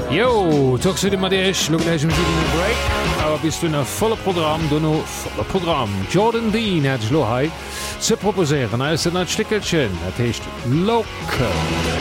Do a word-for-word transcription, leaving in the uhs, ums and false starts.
Jo, talk du mat Dich lo im Break, aber bist du ne volle Programm du no volle Programm. Jordan Dean hat Lohai ze proposeieren als ein Stickelchen, dat hecht Local.